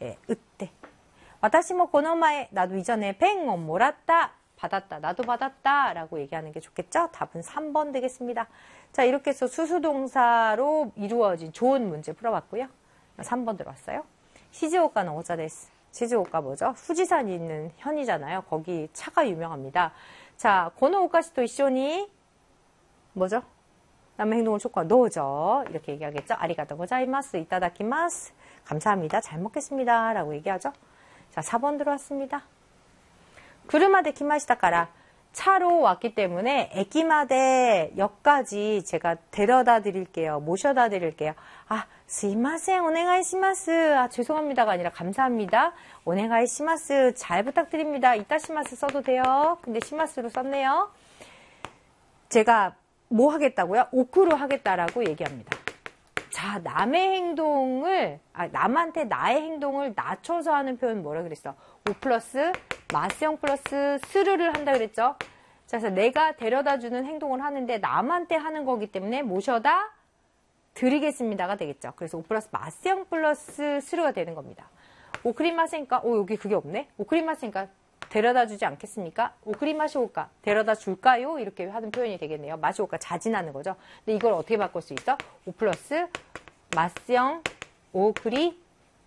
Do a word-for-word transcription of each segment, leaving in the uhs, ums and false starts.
예, 으때. 와타시모 고노마에 나도 이전에 펜を 몰았다. 받았다. 나도 받았다. 라고 얘기하는 게 좋겠죠? 답은 삼 번 되겠습니다. 자, 이렇게 해서 수수동사로 이루어진 좋은 문제 풀어봤고요. 삼 번 들어왔어요. 시즈오카는 오자 데스. 시즈오카 뭐죠? 후지산이 있는 현이잖아요. 거기 차가 유명합니다. 자, 고노 오카시토 이쇼니 뭐죠? 남의 행동을 초과 노죠. 이렇게 얘기하겠죠. 아리가또 고자이마스, 이타다키마스. 감사합니다. 잘 먹겠습니다. 라고 얘기하죠. 자, 사 번 들어왔습니다. 구르마데 키마시타카라. 차로 왔기 때문에 에키마데 역까지 제가 데려다 드릴게요. 모셔다 드릴게요. 아, 스이마센 오네가이시마스. 아, 죄송합니다가 아니라 감사합니다. 오네가이시마스. 잘 부탁드립니다. 이따시마스 써도 돼요. 근데 시마스로 썼네요. 제가 뭐 하겠다고요? 오크로 하겠다라고 얘기합니다. 자, 남의 행동을, 아, 남한테 나의 행동을 낮춰서 하는 표현 뭐라 그랬어? 오 플러스 마스형 플러스 스르를 한다 그랬죠? 자, 그래서 내가 데려다 주는 행동을 하는데 남한테 하는 거기 때문에 모셔다 드리겠습니다가 되겠죠. 그래서 오 플러스 마스형 플러스 스르가 되는 겁니다. 오크리마센까? 오, 여기 그게 없네? 오크리마센까? 데려다 주지 않겠습니까? 오크리마시오까? 데려다 줄까요? 이렇게 하는 표현이 되겠네요. 마시오까? 자진하는 거죠. 근데 이걸 어떻게 바꿀 수 있어? 오 플러스 마스형 오크리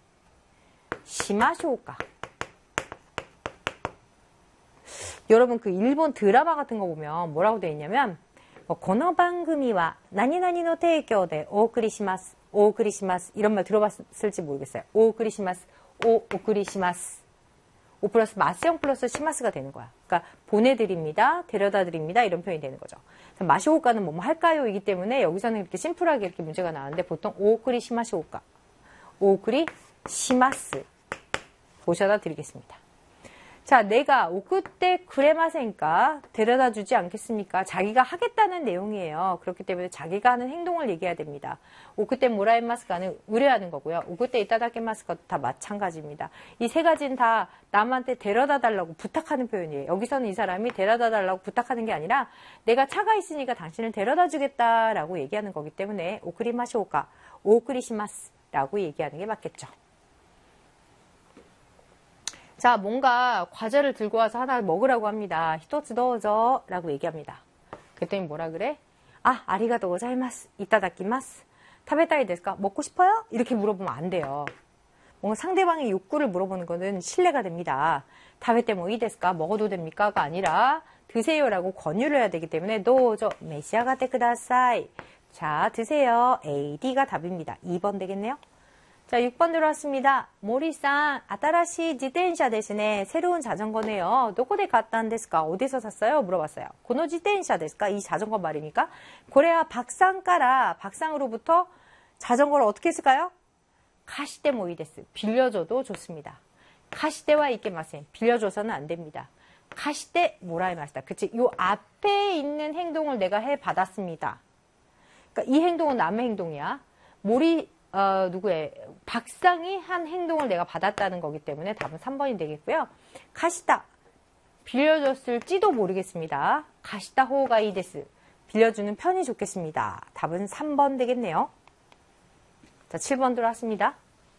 시마시오까? 여러분 그 일본 드라마 같은 거 보면 뭐라고 되어 있냐면 고노 방금이와 나니나니노 테이교데 오크리시마스 오크리시마스 이런 말 들어봤을지 모르겠어요. 오크리시마스 오 오크리시마스 오 플러스 마스형 플러스 시마스가 되는 거야. 그러니까 보내드립니다. 데려다 드립니다. 이런 표현이 되는 거죠. 마시오카는 뭐뭐 할까요? 이기 때문에 여기서는 이렇게 심플하게 이렇게 문제가 나왔는데 보통 오크리 시마시오카 오크리 시마스 모셔다 드리겠습니다. 자, 내가 오쿠테 그레마센까 데려다 주지 않겠습니까? 자기가 하겠다는 내용이에요. 그렇기 때문에 자기가 하는 행동을 얘기해야 됩니다. 오쿠테 모라이마스카는 의뢰하는 거고요. 오쿠테 이타다키마스카도 다 마찬가지입니다. 이 세 가지는 다 남한테 데려다 달라고 부탁하는 표현이에요. 여기서는 이 사람이 데려다 달라고 부탁하는 게 아니라 내가 차가 있으니까 당신을 데려다 주겠다라고 얘기하는 거기 때문에 오크리마시오카, 오크리시마스라고 얘기하는 게 맞겠죠. 자, 뭔가 과자를 들고 와서 하나 먹으라고 합니다. 히토츠 도우저 라고 얘기합니다. 그랬더니 뭐라 그래? 아, 아리가또 고자이마스. 이타다키마스. 타베타이 데스까? 먹고 싶어요? 이렇게 물어보면 안 돼요. 뭔가 상대방의 욕구를 물어보는 거는 신뢰가 됩니다. 타베테 뭐 이 데스까? 먹어도 됩니까?가 아니라 드세요라고 권유를 해야 되기 때문에 도우저 메시아가테 쿠다사이. 자, 드세요. 에이, D가 답입니다. 이 번 되겠네요. 자, 육 번 들어왔습니다. 모리상, 아따라시 지텐샤 대신에 새로운 자전거네요. 도코데 갔단 데스까? 어디서 샀어요? 물어봤어요. 고노 지텐샤 데스까? 이 자전거 말입니까? 고래야 박상가라. 박상으로부터 자전거를 어떻게 쓸까요? 카시테 모이 데스. 빌려줘도 좋습니다. 카시테와 이케마센. 빌려줘서는 안 됩니다. 카시테 모라이마시다. 그치? 요 앞에 있는 행동을 내가 해 받았습니다. 그러니까 이 행동은 남의 행동이야. 모리 어, 누구의 박상이 한 행동을 내가 받았다는 거기 때문에 답은 삼 번이 되겠고요. 가시다 빌려줬을지도 모르겠습니다. 가시다 호가이 데스 빌려주는 편이 좋겠습니다. 답은 삼 번 되겠네요. 자, 칠 번 들어왔습니다.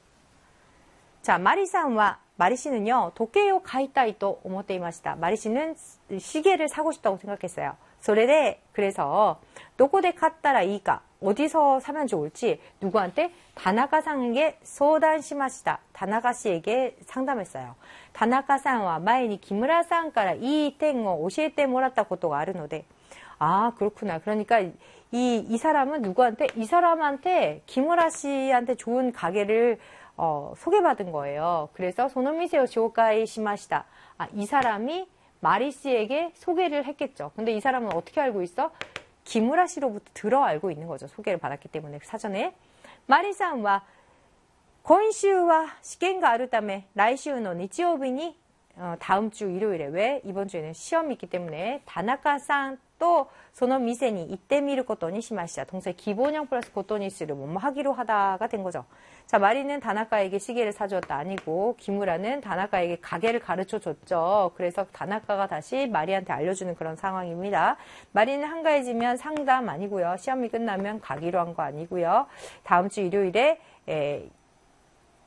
자, 마리상와 마리씨는요, 도케요 가이타이토 오모테이마시다. 마리씨는 시계를 사고 싶다고 생각했어요. 소레데 그래서 도코데 갔다라 이까 어디서 사면 좋을지 누구한테 다나카상에게 소단시마시다. 다나카 씨에게 상담했어요. 다나카상와 마에니 기무라상から이点を教えてもらったことがあるので아, 그렇구나. 그러니까 이, 이 사람은 누구한테? 이 사람한테 기무라 씨한테 좋은 가게를 어, 소개받은 거예요. 그래서 소노미세요 쇼카이 시마시다. 아, 이 사람이 마리 씨에게 소개를 했겠죠. 근데 이 사람은 어떻게 알고 있어? 기무라 씨로부터 들어 알고 있는 거죠. 소개를 받았기 때문에 사전에. 마리さんは 今週は試験があるため来週の日曜日に 어, 다음 주 일요일에 왜 이번 주에는 시험이 있기 때문에 다나카さん또その店に行ってみることにしました. 동사의 기본형 플러스 고토니스를 뭐뭐 하기로 하다가 된 거죠. 자, 마리는 다나카에게 시계를 사주었다 아니고 기무라는 다나카에게 가게를 가르쳐 줬죠. 그래서 다나카가 다시 마리한테 알려주는 그런 상황입니다. 마리는 한가해지면 상담 아니고요. 시험이 끝나면 가기로 한 거 아니고요. 다음 주 일요일에 에,